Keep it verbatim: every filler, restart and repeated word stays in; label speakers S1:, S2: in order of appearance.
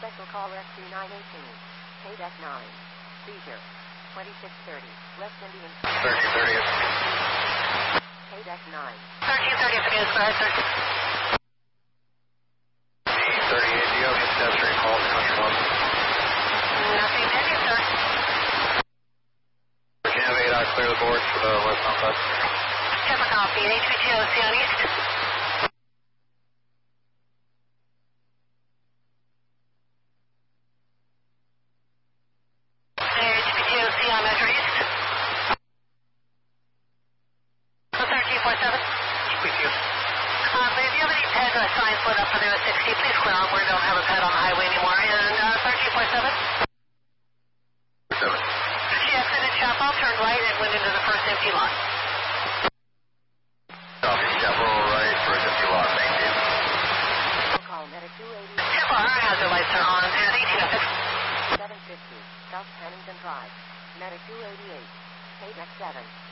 S1: Special call Rescue nine eighteen. K D E C nine. Seizure. twenty-six thirty. West Indian.
S2: thirteen thirty.
S1: K D E C nine.
S3: thirteen thirty for news, guard.
S2: thirty-eight, do you have any pedestrian calls in Country Club?
S3: Nothing pending, sir.
S2: Virginia of eight, I clear the boards for the westbound bus.
S3: Temper copy, H V T O C on east. H V T O C on Metro East. thirteen forty-seven.
S2: Speak to you.
S3: Uh, but if you have any P E G uh, signs put up for the sixty, please clear on. We don't have a P E G on the highway anymore. And uh, thirteen forty-seven.
S2: seven.
S3: She exited Chapel, turned right, and went into the first empty lot.
S2: Copy, Chapel right for an empty lot, thank you.
S1: Call Medic two eighty.
S3: Too far, hazard lights are on, and eighteen oh six.
S1: seven fifty. South Pennington Drive. Medic two eighty-eight. K D E C seven.